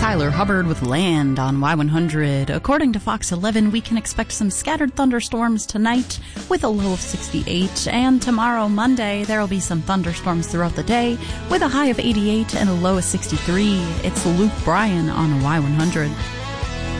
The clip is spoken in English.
Tyler Hubbard with Land on Y100. According to Fox 11, we can expect some scattered thunderstorms tonight with a low of 68. And tomorrow, Monday, there will be some thunderstorms throughout the day with a high of 88 and a low of 63. It's Luke Bryan on Y100.